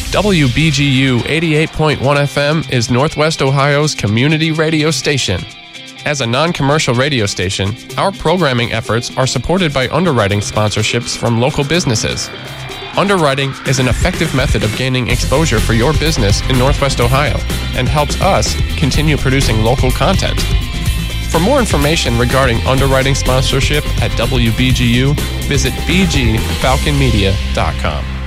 WBGU 88.1 FM is Northwest Ohio's community radio station. As a non-commercial radio station, our programming efforts are supported by underwriting sponsorships from local businesses. Underwriting is an effective method of gaining exposure for your business in Northwest Ohio and helps us continue producing local content. For more information regarding underwriting sponsorship at WBGU, visit bgfalconmedia.com.